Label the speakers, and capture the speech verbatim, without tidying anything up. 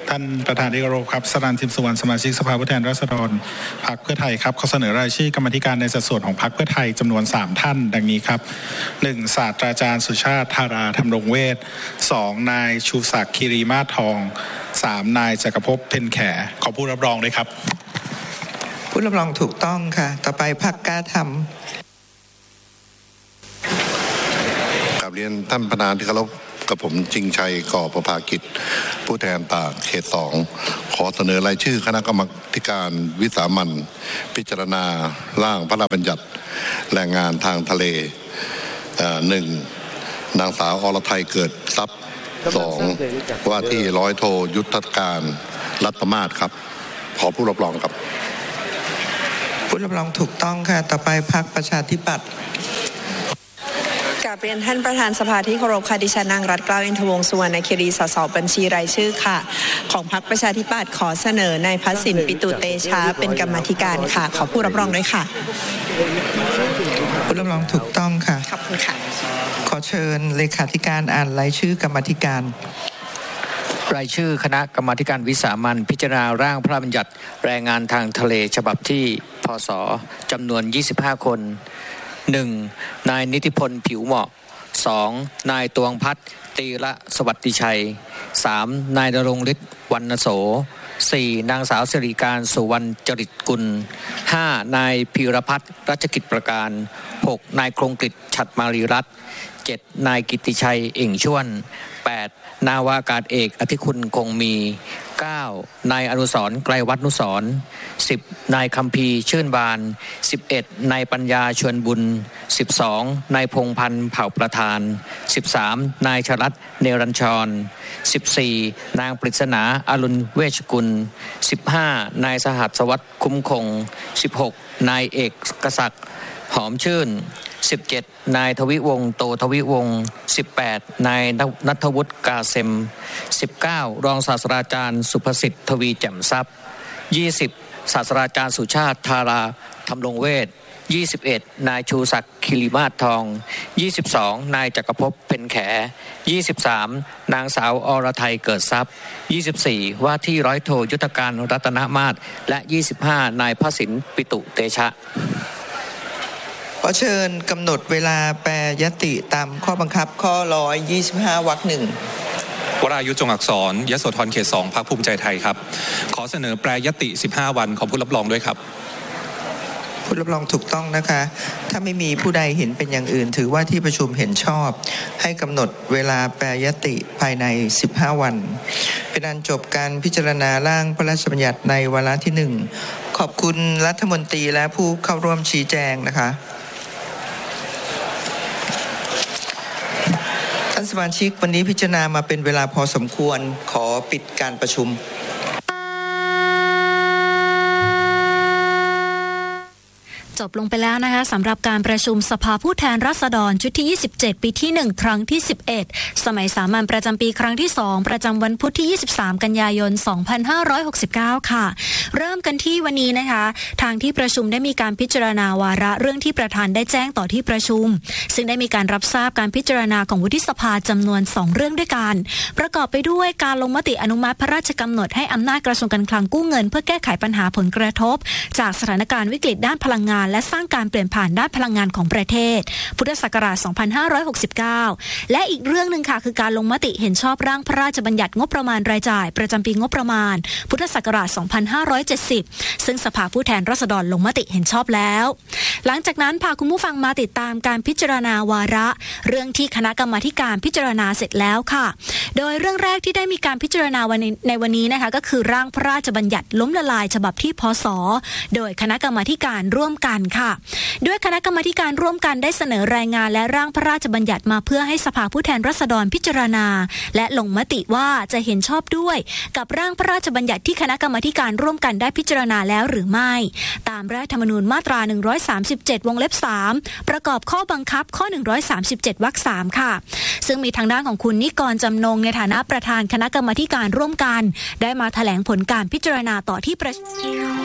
Speaker 1: ท่านประธานที่เคารพครับสรัญ ทิมสุวรรณสมาชิกสภาผู้แทนราษฎรพรรคเพื่อไทยครับขอเสนอรายชื่อกรรมาธิการในสัดส่วนของพรรคเพื่อไทยจำนวนสามท่านดังนี้ครับหนึ่งศาสตราจารย์สุชาติธาราธำรงเวชสองนายชูศักดิ์คีรีมาศทองสามนายจักรภพเพ็ญแขขอผู้รับรองด้วยครับ
Speaker 2: ผู้รับรองถูกต้องค่ะต่อไปพรรคกล้าทำ
Speaker 3: กราบเรียนท่านประธานที่เคารพกับผมจริงชัยก่อประภากิจผู้แทนตากเขตสองขอเสนอรายชื่อคณะกรรมาการวิสามัญพิจารณาร่างพระราชบัญญัติแรงงานทางทะเลหนึ่งนางสาวอรไทยเกิดทรัพย์สองว่าที่ร้อยโทยุทธการรัตมาศครับขอผู้รับรองครับ
Speaker 2: ผู้รับรองถูกต้องค่ะต่อไปพรรคประชาธิปัตย์
Speaker 4: กราบเรียนท่านประธานสภาที่เคารพค่ะดิฉันนางรัตน์เกล้าอินทวงศ์สุวรรณคีรีสสบัญชีรายชื่อค่ะของพรรคประชาธิปัตย์ขอเสนอนายพสินปิตุเตชะเป็นกรรมาธิการค่ะขอผู้รับรองด้วยค่ะ
Speaker 2: ผู้รับรองถูกต้องค่ะ
Speaker 4: ขอบคุณค่ะ
Speaker 2: ขอเชิญเลขาธิการอ่านรายชื่อกรรมาธิการ
Speaker 5: รายชื่อคณะกรรมาธิการวิสามัญพิจารณาร่างพระราชบัญญัติแรงงานทางทะเลฉบับที่พ.ศ.จำนวนยี่สิบห้าคนหนึ่งนายนิติพลผิวเหมาะสองนายตวงพัฒน์ตีระสวัสดิชัยสามนายณรงค์ฤทธิ์วรรณโสสี่นางสาวสิริการสุวรรณจริตกุลห้านายพีรพัฒน์รัชกิจประการหกนายคงกฤษฉัตรมารีรัตน์เจ็ดนายกิตติชัยเอ่งชวนแปดนาวาอากาศเอกอธิคุณคงมีเก้านายอนุสรณ์ไกลวัฒนุสรณ์สิบนายคัมภีร์ชื่นบานสิบเอ็ดนายปัญญาชวนบุญสิบสองนายพงษ์พันธ์เผ่าประธานสิบสามนายชลัดเนรัญชรสิบสี่นางปริศนาอรุณเวชกุลสิบห้านายสหัสวัฒน์คุ้มคงสิบหกนายเอกกษักดิ์หอมชื่นสิบเจ็ดนายทวิวงศ์โตทวิวงศ์สิบแปดนายณัฐวุฒิกาเซมสิบเก้ารองศาสตราจารย์สุภสิทธิ์ทวีแจ่มทรัพย์ยี่สิบศาสตราจารย์สุชาติธาราธำรงเวชยี่สิบเอ็ดนายชูศักดิ์คิริมาศทองยี่สิบสองนายจักรภพเพ็ญแขยี่สิบสามนางสาวอรไทยเกิดทรัพย์ยี่สิบสี่ว่าที่ร้อยโทยุทธการรัตนมาศและยี่สิบห้านายพสินปิตุเตชะ
Speaker 2: ขอเชิญกำหนดเวลาแปรยติตามข้อบังคับข้อหนึ่งร้อยยี่สิบห้าวรรคหนึ่ง
Speaker 6: วรายุทธจงอักษรยโสธรเขตสองพรรคภูมิใจไทยครับขอเสนอแปรยติสิบห้าวันขอผู้รับรองด้วยครับ
Speaker 2: ผู้รับรองถูกต้องนะคะถ้าไม่มีผู้ใดเห็นเป็นอย่างอื่นถือว่าที่ประชุมเห็นชอบให้กำหนดเวลาแปรยติภายในสิบห้าวันเป็นอันจบการพิจารณาร่างพระราชบัญญัติในวาระที่หนึ่งขอบคุณรัฐมนตรีและผู้เข้าร่วมชี้แจงนะคะท่านสมาชิกวันนี้พิจารณามาเป็นเวลาพอสมควรขอปิดการประชุม
Speaker 7: จบลงไปแล้วนะคะสำหรับการประชุมสภาผู้แทนราษฎรชุดที่ยี่สิบเจ็ดปีที่หนึ่งครั้งที่สิบเอ็ดสมัยสามัญประจำปีครั้งที่สองประจำวันพุธที่ยี่สิบสามกันยายนสองพันห้าร้อยหกสิบเก้าค่ะเริ่มกันที่วันนี้นะคะทางที่ประชุมได้มีการพิจารณาวาระเรื่องที่ประธานได้แจ้งต่อที่ประชุมซึ่งได้มีการรับทราบการพิจารณาของวุฒิสภาจำนวนสองเรื่องด้วยกันประกอบไปด้วยการลงมติอนุมัติพระราชกำหนดให้อำนาจกระทรวงการคลังกู้เงินเพื่อแก้ไขปัญหาผลกระทบจากสถานการณ์วิกฤตด้านพลังงานและสร้างการเปลี่ยนผ่านด้านพลังงานของประเทศพุทธศักราชสองพันห้าร้อยหกสิบเก้าและอีกเรื่องนึงค่ะคือการลงมติเห็นชอบร่างพระราชบัญญัติงบประมาณรายจ่ายประจำปีงบประมาณพุทธศักราชสองพันห้าร้อยเจ็ดสิบซึ่งสภาผู้แทนราษฎรลงมติเห็นชอบแล้วหลังจากนั้นพาคุณผู้ฟังมาติดตามการพิจารณาวาระเรื่องที่คณะกรรมาธิการพิจารณาเสร็จแล้วค่ะโดยเรื่องแรกที่ได้มีการพิจารณาวันในวันนี้นะคะก็คือร่างพระราชบัญญัติล้มละลายฉบับที่พศโดยคณะกรรมาธิการร่วมกันค่ะด้วยคณะกรรมาธิการร่วมกันได้เสนอรายงานและร่างพระราชบัญญัติมาเพื่อให้สภาผู้แทนราษฎรพิจารณาและลงมติว่าจะเห็นชอบด้วยกับร่างพระราชบัญญัติที่คณะกรรมาธิการร่วมกันได้พิจารณาแล้วหรือไม่ตามรัฐธรรมนูญมาตราหนึ่งร้อยสามสิบเจ็ดวงเล็บสามประกอบข้อบังคับข้อหนึ่งร้อยสามสิบเจ็ดวรรคสามค่ะซึ่งมีทางด้านของคุณนิกรจำนงในฐานะประธานคณะกรรมาธิการร่วมกันได้มาแถลงผลการพิจารณาต่อที่ประชุม